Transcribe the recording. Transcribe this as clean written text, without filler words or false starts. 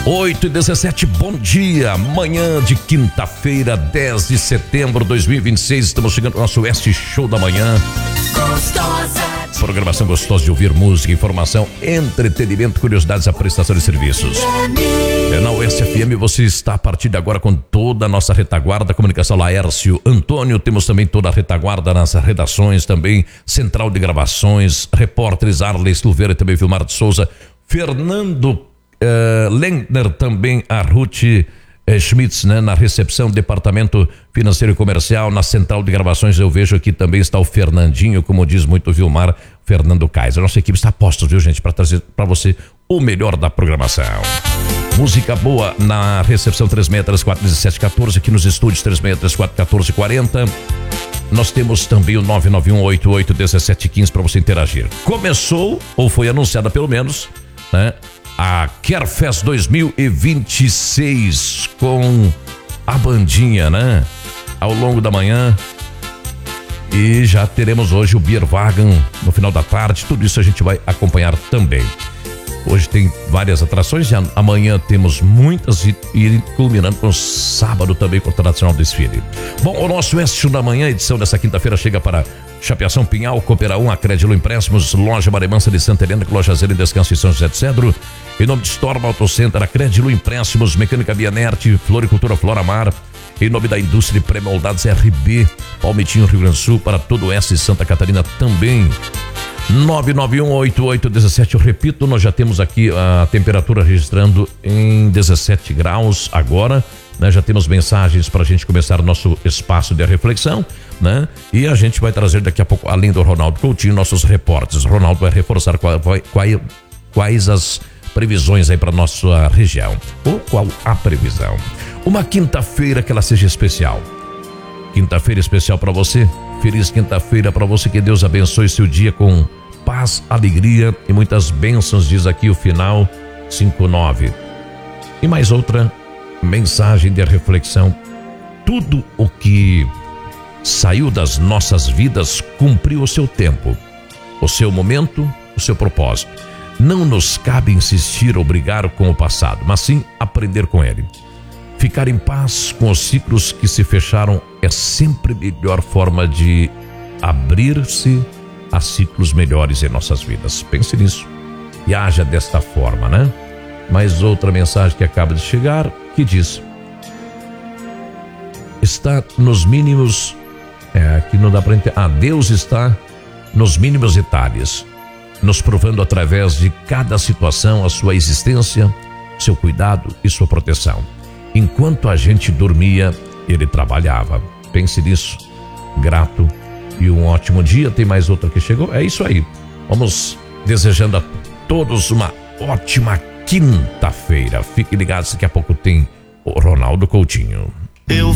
8h17, bom dia, manhã de quinta-feira, 10 de setembro de 2026, estamos chegando ao nosso Oeste Show da manhã. Programação gostosa de ouvir música, informação, entretenimento, curiosidades, a prestação de serviços. Na Oeste FM você está a partir de agora com toda a nossa retaguarda, comunicação Laércio Antônio, temos também toda a retaguarda nas redações, também central de gravações, repórteres Arley Silveira e também Vilmar de Souza, Fernando Lendner, também a Ruth Schmitz, né, na recepção, departamento financeiro e comercial, na central de gravações eu vejo aqui também está o Fernandinho, como diz muito o Vilmar, Fernando Kaiser. Nossa equipe está a postos, viu, gente, para trazer para você o melhor da programação. Música boa na recepção 3634-1714, aqui nos estúdios 3634-1440. Nós temos também o 991881715 para você interagir. Começou, ou foi anunciada pelo menos, né, a Kerfest 2026 com a bandinha, né? Ao longo da manhã. E já teremos hoje o Bierwagen no final da tarde. Tudo isso a gente vai acompanhar também. Hoje tem várias atrações e amanhã temos muitas e culminando com sábado também com o tradicional desfile. Bom, o nosso Oeste da Manhã, edição dessa quinta-feira, chega para Chapeação Pinhal, Coopera 1, Acrédito Empréstimos, Loja Maremansa de Santa Helena, Loja Zero e Descanso em São José de Cedro, em nome de Storm Auto Center, Acrédito Empréstimos, Mecânica Bianerte, Floricultura Floramar, em nome da Indústria Pré-Moldados RB, Palmitinho, Rio Grande do Sul, para todo o Oeste e Santa Catarina também. 9918817, eu repito, nós já temos aqui a temperatura registrando em 17 graus agora, né? Já temos mensagens para a gente começar nosso espaço de reflexão, né? E a gente vai trazer daqui a pouco, além do Ronaldo Coutinho, nossos repórteres. O Ronaldo vai reforçar quais as previsões aí para nossa região, ou qual a previsão. Uma quinta-feira que ela seja especial. Quinta-feira especial para você. Feliz quinta-feira para você, que Deus abençoe seu dia com paz, alegria e muitas bênçãos, diz aqui o final 59. E mais outra mensagem de reflexão: tudo o que saiu das nossas vidas cumpriu o seu tempo, o seu momento, o seu propósito. Não nos cabe insistir ou brigar com o passado, mas sim aprender com ele. Ficar em paz com os ciclos que se fecharam é sempre a melhor forma de abrir-se a ciclos melhores em nossas vidas. Pense nisso e haja desta forma, né? Mais outra mensagem que acaba de chegar, que diz: está nos mínimos, aqui não dá para entender. Deus está nos mínimos detalhes, nos provando através de cada situação a sua existência, seu cuidado e sua proteção. Enquanto a gente dormia, ele trabalhava. Pense nisso. Grato e um ótimo dia. Tem mais outra que chegou. É isso aí. Vamos desejando a todos uma ótima quinta-feira. Fiquem ligados, daqui a pouco tem o Ronaldo Coutinho. Eu